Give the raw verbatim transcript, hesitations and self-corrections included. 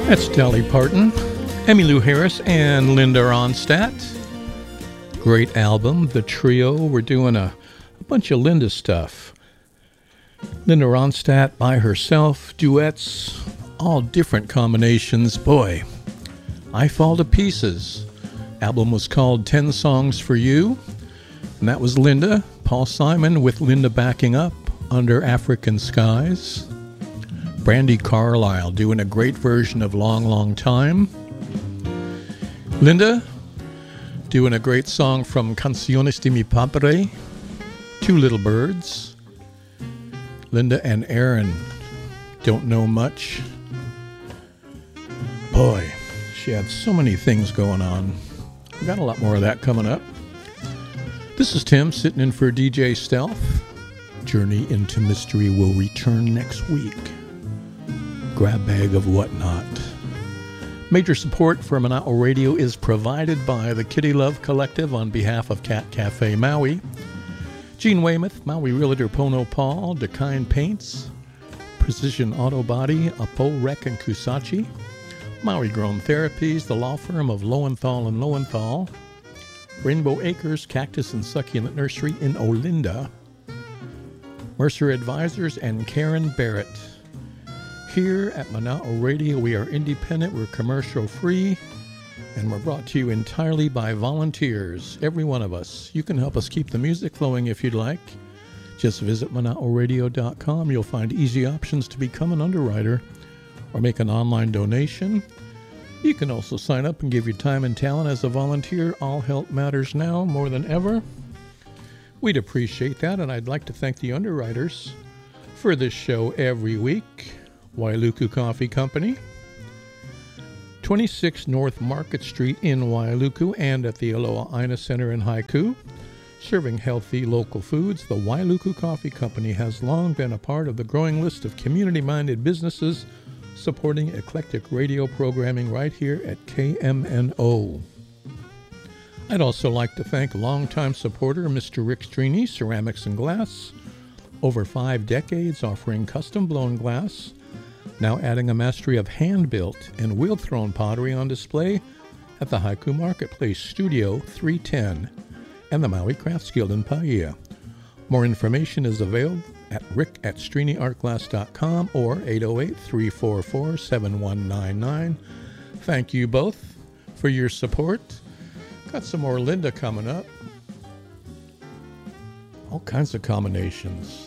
That's Dolly Parton, Emmylou Harris, and Linda Ronstadt. Great album, The Trio. We're doing a, a bunch of Linda stuff. Linda Ronstadt by herself, duets, all different combinations. Boy, I Fall to Pieces. Album was called ten songs for You, and that was Linda. Paul Simon with Linda backing up, Under African Skies. Brandi Carlile doing a great version of Long, Long Time. Linda doing a great song from Canciones de mi Padre, Two Little Birds. Linda and Aaron don't know much. Boy, she had so many things going on. We got a lot more of that coming up. This is Tim sitting in for D J Stealth. Journey into Mystery will return next week. Grab bag of whatnot. Major support for Mana'o Radio is provided by the Kitty Love Collective on behalf of Cat Cafe Maui, Gene Weymouth, Maui Realtor Pono Paul, Dakine Paints, Precision Auto Body, Apo Rec and Kusachi, Maui Grown Therapies, the law firm of Lowenthal and Lowenthal, Rainbow Acres Cactus and Succulent Nursery in Olinda, Mercer Advisors, and Karen Barrett. Here at Mana'o Radio, we are independent, we're commercial free, and we're brought to you entirely by volunteers, every one of us. You can help us keep the music flowing if you'd like. Just visit mana'o radio dot com. You'll find easy options to become an underwriter or make an online donation. You can also sign up and give your time and talent as a volunteer. All help matters now more than ever. We'd appreciate that, and I'd like to thank the underwriters for this show every week. Wailuku Coffee Company, twenty-six North Market Street in Wailuku and at the Aloha Aina Center in Haiku. Serving healthy local foods, the Wailuku Coffee Company has long been a part of the growing list of community-minded businesses supporting eclectic radio programming right here at K M N O. I'd also like to thank longtime supporter Mister Rick Strini, Ceramics and Glass. Over five decades offering custom-blown glass, now adding a mastery of hand-built and wheel-thrown pottery on display at the Haiku Marketplace Studio three ten and the Maui Crafts Guild in Paia. More information is available at rick at strini art glass dot com or eight oh eight, three four four, seven one nine nine. Thank you both for your support. Got some more Linda coming up. All kinds of combinations.